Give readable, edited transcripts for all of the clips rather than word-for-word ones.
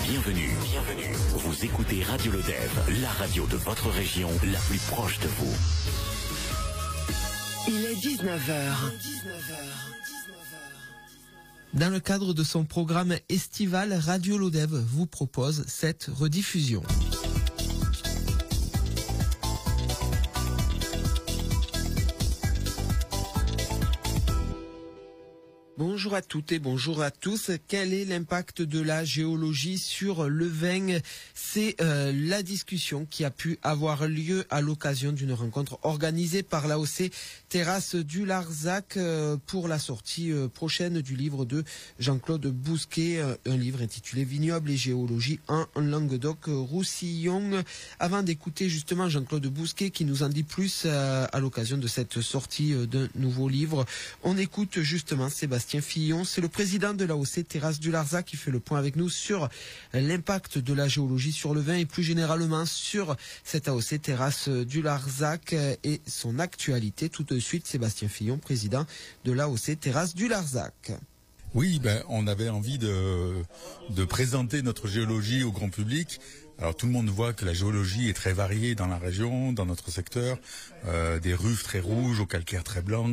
Bienvenue. Vous écoutez Radio Lodève, la radio de votre région, la plus proche de vous. Il est 19h. Dans le cadre de son programme estival, Radio Lodève vous propose cette rediffusion. Bonjour à toutes et bonjour à tous. Quel est l'impact de la géologie sur le vin? C'est la discussion qui a pu avoir lieu à l'occasion d'une rencontre organisée par l'AOC Terrasse du Larzac pour la sortie prochaine du livre de Jean-Claude Bousquet, un livre intitulé Vignoble et géologie en Languedoc-Roussillon. Avant d'écouter justement Jean-Claude Bousquet qui nous en dit plus à l'occasion de cette sortie d'un nouveau livre, on écoute justement Sébastien Fillon, c'est le président de l'AOC Terrasse du Larzac qui fait le point avec nous sur l'impact de la géologie sur le vin et plus généralement sur cette AOC Terrasse du Larzac et son actualité. Tout de suite, Sébastien Fillon, président de l'AOC Terrasse du Larzac. Oui, on avait envie de présenter notre géologie au grand public. Alors tout le monde voit que la géologie est très variée dans la région, dans notre secteur, des ruves très rouges au calcaire très blanc,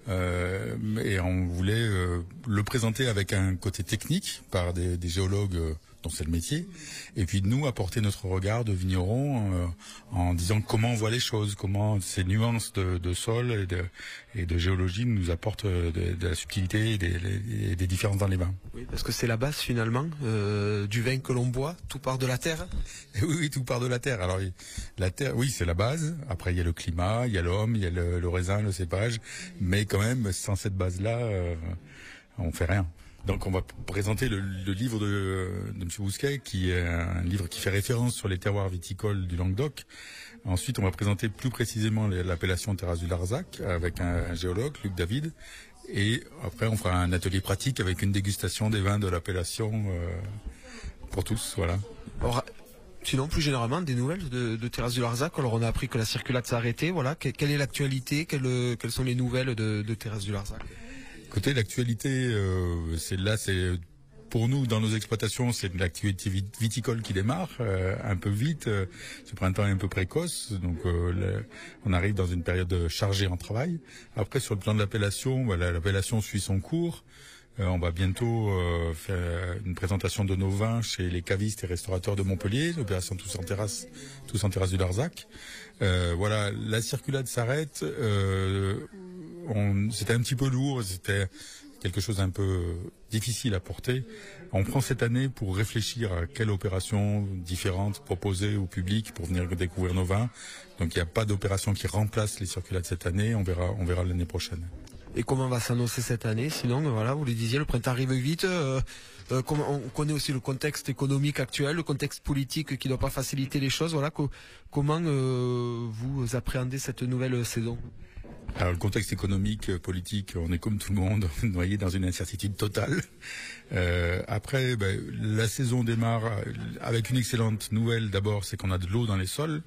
et on voulait le présenter avec un côté technique par des géologues dont c'est le métier, et puis nous apporter notre regard de vigneron en disant comment on voit les choses, comment ces nuances de sol et de géologie nous apportent de la subtilité et des différences dans les vins. Oui, parce que c'est la base finalement du vin que l'on boit, tout part de la terre. Oui, tout part de la terre. Alors la terre, oui, c'est la base. Après, il y a le climat, il y a l'homme, il y a le raisin, le cépage, mais quand même, sans cette base-là, on fait rien. Donc on va présenter le livre de M. Bousquet, qui est un livre qui fait référence sur les terroirs viticoles du Languedoc. Ensuite, on va présenter plus précisément l'appellation Terrasse du Larzac avec un géologue, Luc David. Et après, on fera un atelier pratique avec une dégustation des vins de l'appellation pour tous. Voilà. Alors, sinon, plus généralement, des nouvelles de Terrasse du Larzac. Alors, on a appris que la circulate s'est arrêtée. Voilà. Quelle est l'actualité? Quelles sont les nouvelles de Terrasse du Larzac? Écoutez, l'actualité, c'est pour nous, dans nos exploitations, c'est l'activité viticole qui démarre un peu vite. Ce printemps est un peu précoce, donc on arrive dans une période chargée en travail. Après, sur le plan de l'appellation, l'appellation suit son cours. On va bientôt faire une présentation de nos vins chez les cavistes et restaurateurs de Montpellier, l'opération Tous en Terrasse du Larzac. Voilà, la circulade s'arrête. C'était un petit peu lourd, c'était quelque chose d'un peu difficile à porter. On prend cette année pour réfléchir à quelle opération différente proposer au public pour venir découvrir nos vins. Donc il n'y a pas d'opération qui remplace les circulades cette année, on verra l'année prochaine. Et comment va s'annoncer cette année? Sinon, voilà, vous le disiez, le printemps arrive vite. On connaît aussi le contexte économique actuel, le contexte politique qui ne doit pas faciliter les choses. Voilà, comment vous appréhendez cette nouvelle saison? Alors le contexte économique, politique, on est comme tout le monde, noyé dans une incertitude totale. Après, la saison démarre avec une excellente nouvelle. D'abord, c'est qu'on a de l'eau dans les sols.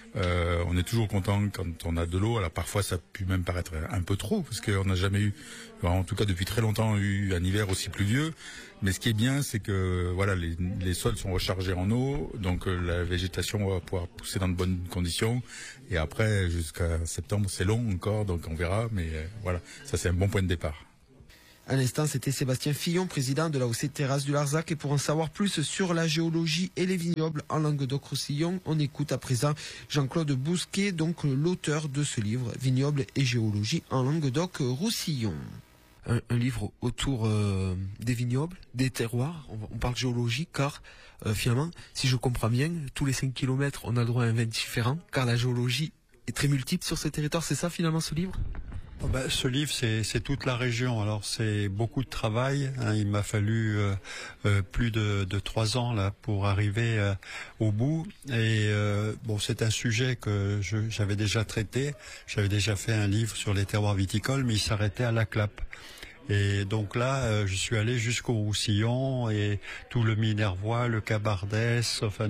On est toujours content quand on a de l'eau. Alors parfois, ça peut même paraître un peu trop, parce qu'on n'a jamais eu, en tout cas depuis très longtemps, eu un hiver aussi pluvieux. Mais ce qui est bien, c'est que voilà, les sols sont rechargés en eau, donc la végétation va pouvoir pousser dans de bonnes conditions. Et après, jusqu'à septembre, c'est long encore, donc on verra. Mais voilà, ça c'est un bon point de départ. À l'instant, c'était Sébastien Fillon, président de l'AOC Terrasse du Larzac. Et pour en savoir plus sur la géologie et les vignobles en Languedoc-Roussillon, on écoute à présent Jean-Claude Bousquet, donc l'auteur de ce livre, Vignobles et géologie en Languedoc-Roussillon. Un livre autour des vignobles, des terroirs. On parle géologie car finalement, si je comprends bien, tous les 5 kilomètres, on a le droit à un vin différent car la géologie est très multiple sur ce territoire. C'est ça finalement ce livre ? Ce livre, c'est toute la région. Alors c'est beaucoup de travail. Il m'a fallu plus de 3 ans là pour arriver au bout. Et c'est un sujet que j'avais déjà traité. J'avais déjà fait un livre sur les terroirs viticoles, mais il s'arrêtait à la Clappe. Et donc là, je suis allé jusqu'au Roussillon et tout le Minervois, le Cabardès, enfin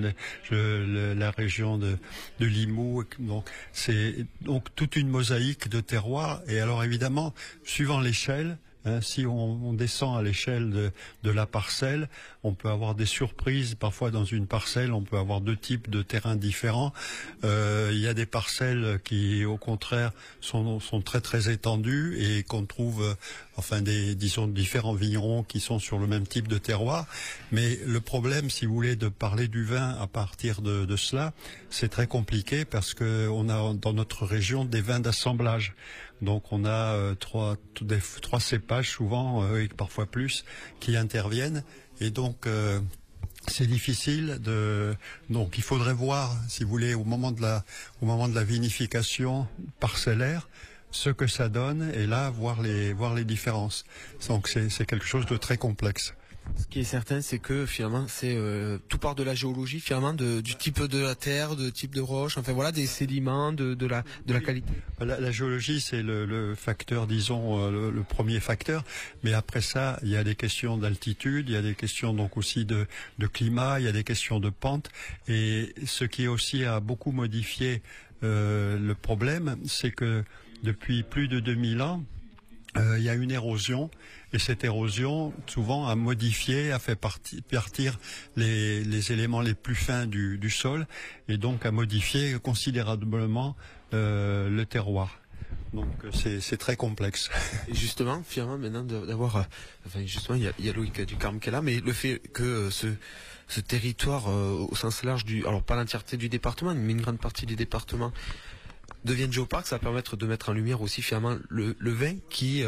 la région de Limoux. Donc c'est toute une mosaïque de terroirs. Et alors évidemment, suivant l'échelle, Si on descend à l'échelle de la parcelle, on peut avoir des surprises. Parfois, dans une parcelle, on peut avoir 2 types de terrains différents. Il y a des parcelles qui, au contraire, sont très très étendues et qu'on trouve, disons, différents vignerons qui sont sur le même type de terroir. Mais le problème, si vous voulez, de parler du vin à partir de cela, c'est très compliqué parce que on a dans notre région des vins d'assemblage. Donc on a 3 cépages souvent, et parfois plus, qui interviennent. Et donc c'est difficile donc il faudrait voir, si vous voulez, au moment de la vinification parcellaire, ce que ça donne, et là voir les différences. Donc c'est quelque chose de très complexe. Ce qui est certain, c'est que finalement, tout part de la géologie, finalement, du type de la terre, de type de roche, enfin voilà, des sédiments, de la qualité. La géologie, c'est le facteur, disons, le premier facteur. Mais après ça, il y a des questions d'altitude, il y a des questions donc aussi de climat, il y a des questions de pente. Et ce qui aussi a beaucoup modifié le problème, c'est que depuis plus de 2000 ans, il y a une érosion, et cette érosion souvent a modifié, a fait partir les éléments les plus fins du sol, et donc a modifié considérablement le terroir. Donc c'est très complexe. Et justement, finalement, maintenant d'avoir, justement, il y a Loïc Ducarme qui est là, mais le fait que ce territoire au sens large alors pas l'entièreté du département, mais une grande partie du département deviennent géoparcs, ça va permettre de mettre en lumière aussi finalement le vin qui est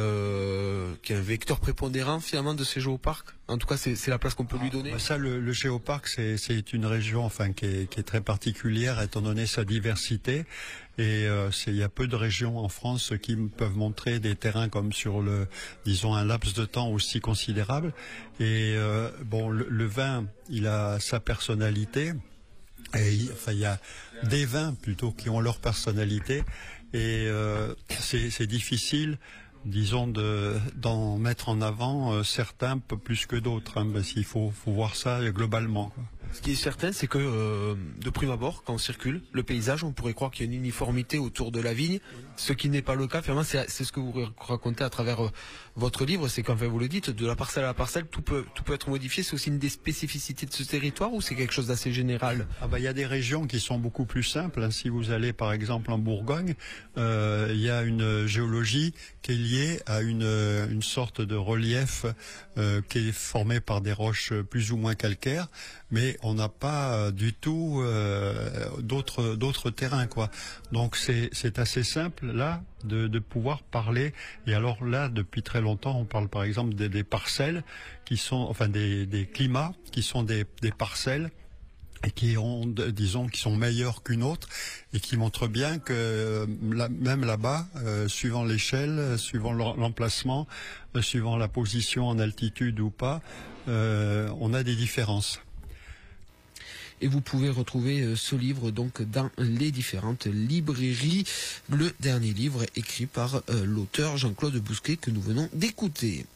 un vecteur prépondérant finalement de ces géoparcs. En tout cas, c'est la place qu'on peut lui donner. Ça, le géoparc, c'est une région qui est très particulière étant donné sa diversité. Et il y a peu de régions en France qui peuvent montrer des terrains comme sur disons, un laps de temps aussi considérable. Et le vin, il a sa personnalité. Et il y a des vins plutôt qui ont leur personnalité, et c'est difficile, disons, d'en mettre en avant certains peu plus que d'autres, parce qu'il faut voir ça globalement, quoi. Ce qui est certain, c'est que de prime abord, quand on circule, le paysage, on pourrait croire qu'il y a une uniformité autour de la vigne, ce qui n'est pas le cas. Finalement, c'est ce que vous racontez à travers votre livre, c'est qu'enfin vous le dites, de la parcelle à la parcelle, tout peut être modifié. C'est aussi une des spécificités de ce territoire, ou c'est quelque chose d'assez général? Il y a des régions qui sont beaucoup plus simples. Si vous allez par exemple en Bourgogne, il y a une géologie qui est liée à une sorte de relief qui est formé par des roches plus ou moins calcaires, mais on n'a pas du tout d'autres terrains, quoi. Donc c'est assez simple là de pouvoir parler. Et alors là, depuis très longtemps, on parle par exemple des parcelles qui sont, des climats qui sont des parcelles et qui sont meilleures qu'une autre, et qui montrent bien que même là-bas, suivant l'échelle, suivant l'emplacement, suivant la position en altitude ou pas, on a des différences. Et vous pouvez retrouver ce livre donc dans les différentes librairies. Le dernier livre écrit par l'auteur Jean-Claude Bousquet que nous venons d'écouter.